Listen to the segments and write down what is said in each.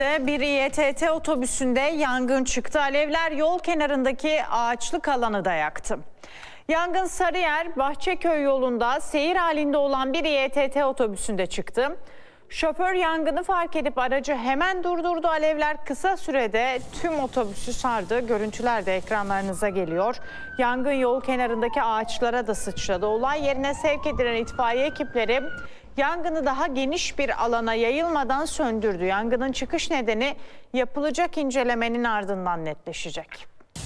Bir İETT otobüsünde yangın çıktı. Alevler yol kenarındaki ağaçlık alanı da yaktı. Yangın Sarıyer Bahçeköy yolunda seyir halinde olan bir İETT otobüsünde çıktı. Şoför yangını fark edip aracı hemen durdurdu. Alevler kısa sürede tüm otobüsü sardı. Görüntüler de ekranlarınıza geliyor. Yangın yol kenarındaki ağaçlara da sıçradı. Olay yerine sevk edilen itfaiye ekipleri yangını daha geniş bir alana yayılmadan söndürdü. Yangının çıkış nedeni yapılacak incelemenin ardından netleşecek.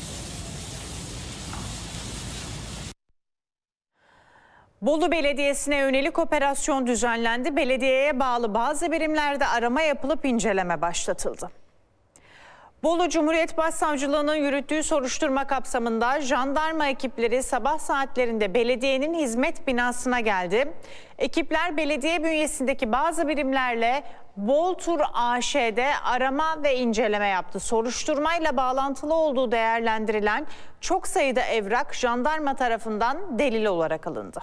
Bolu Belediyesi'ne yönelik operasyon düzenlendi. Belediyeye bağlı bazı birimlerde arama yapılıp inceleme başlatıldı. Bolu Cumhuriyet Başsavcılığı'nın yürüttüğü soruşturma kapsamında jandarma ekipleri sabah saatlerinde belediyenin hizmet binasına geldi. Ekipler belediye bünyesindeki bazı birimlerle Boltur AŞ'de arama ve inceleme yaptı. Soruşturmayla bağlantılı olduğu değerlendirilen çok sayıda evrak jandarma tarafından delil olarak alındı.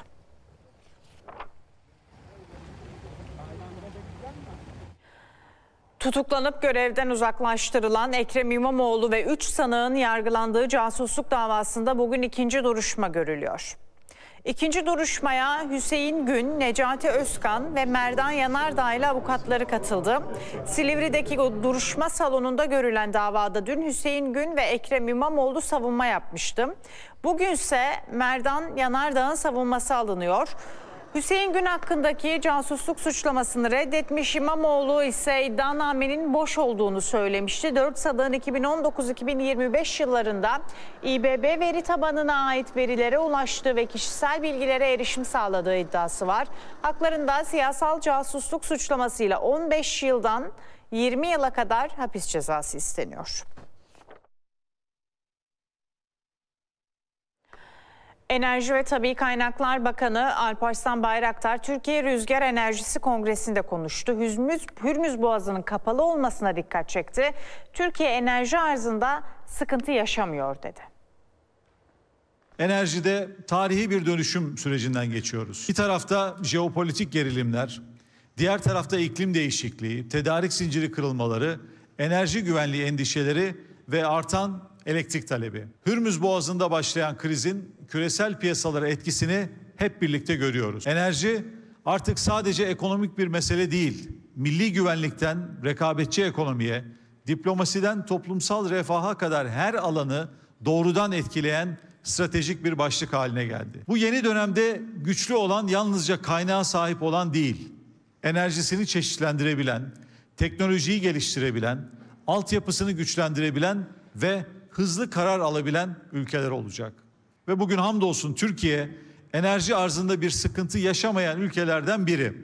Tutuklanıp görevden uzaklaştırılan Ekrem İmamoğlu ve 3 sanığın yargılandığı casusluk davasında bugün ikinci duruşma görülüyor. İkinci duruşmaya Hüseyin Gün, Necati Özkan ve Merdan Yanardağ ile avukatları katıldı. Silivri'deki duruşma salonunda görülen davada dün Hüseyin Gün ve Ekrem İmamoğlu savunma yapmıştı. Bugünse Merdan Yanardağ'ın savunması alınıyor. Hüseyin Gün hakkındaki casusluk suçlamasını reddetmiş, İmamoğlu ise iddianamenin boş olduğunu söylemişti. 4 sanığın 2019-2025 yıllarında İBB veri tabanına ait verilere ulaştığı ve kişisel bilgilere erişim sağladığı iddiası var. Haklarında siyasal casusluk suçlamasıyla 15 yıldan 20 yıla kadar hapis cezası isteniyor. Enerji ve Tabii Kaynaklar Bakanı Alparslan Bayraktar, Türkiye Rüzgar Enerjisi Kongresi'nde konuştu. Hürmüz Boğazı'nın kapalı olmasına dikkat çekti. Türkiye enerji arzında sıkıntı yaşamıyor dedi. Enerjide tarihi bir dönüşüm sürecinden geçiyoruz. Bir tarafta jeopolitik gerilimler, diğer tarafta iklim değişikliği, tedarik zinciri kırılmaları, enerji güvenliği endişeleri ve artan elektrik talebi. Hürmüz Boğazı'nda başlayan krizin küresel piyasalara etkisini hep birlikte görüyoruz. Enerji artık sadece ekonomik bir mesele değil, milli güvenlikten rekabetçi ekonomiye, diplomasiden toplumsal refaha kadar her alanı doğrudan etkileyen stratejik bir başlık haline geldi. Bu yeni dönemde güçlü olan yalnızca kaynağa sahip olan değil, enerjisini çeşitlendirebilen, teknolojiyi geliştirebilen, altyapısını güçlendirebilen ve hızlı karar alabilen ülkeler olacak. Ve bugün hamdolsun Türkiye enerji arzında bir sıkıntı yaşamayan ülkelerden biri.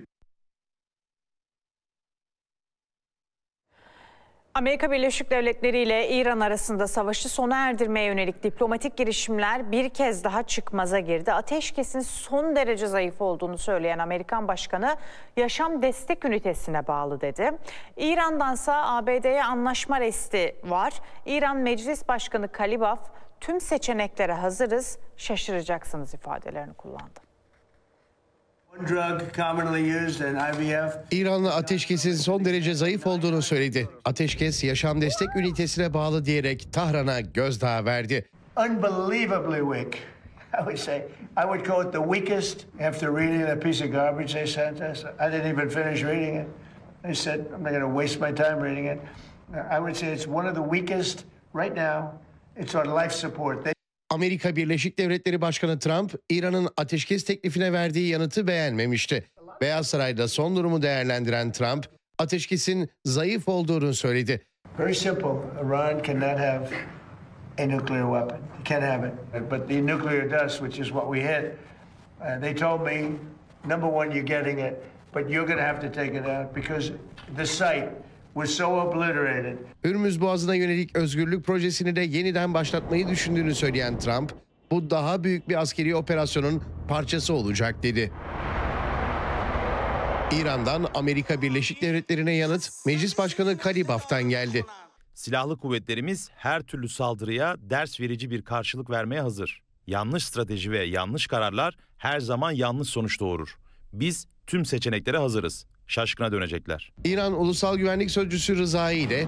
Amerika Birleşik Devletleri ile İran arasında savaşı sona erdirmeye yönelik diplomatik girişimler bir kez daha çıkmaza girdi. Ateşkesin son derece zayıf olduğunu söyleyen Amerikan Başkanı yaşam destek ünitesine bağlı dedi. İran'dansa ABD'ye anlaşma resti var. İran Meclis Başkanı Kalibaf, tüm seçeneklere hazırız, şaşıracaksınız ifadelerini kullandı. İranlı ateşkesin son derece zayıf olduğunu söyledi. Ateşkes yaşam destek ünitesine bağlı diyerek Tahran'a gözdağı verdi. Unbelievably weak. I would say I would call it the weakest after reading a piece of garbage they sent us. I didn't even finish reading it. They said I'm not going to waste my time reading it. I would say it's one of the weakest right now. It's on life support. Amerika Birleşik Devletleri Başkanı Trump, İran'ın ateşkes teklifine verdiği yanıtı beğenmemişti. Beyaz Saray'da son durumu değerlendiren Trump, ateşkesin zayıf olduğunu söyledi. Very simple. Iran cannot have a nuclear weapon. It can't have it. But the nuclear does, which is what we hit. They told me, number one, you're getting it, but you're going to have to take it out because the site was so obliterated. Hürmüz Boğazı'na yönelik özgürlük projesini de yeniden başlatmayı düşündüğünü söyleyen Trump, bu daha büyük bir askeri operasyonun parçası olacak dedi. İran'dan Amerika Birleşik Devletleri'ne yanıt Meclis Başkanı Kalibaf'tan geldi. Silahlı kuvvetlerimiz her türlü saldırıya ders verici bir karşılık vermeye hazır. Yanlış strateji ve yanlış kararlar her zaman yanlış sonuç doğurur. Biz tüm seçeneklere hazırız. Şaşkına dönecekler. İran Ulusal Güvenlik Sözcüsü Rızai ile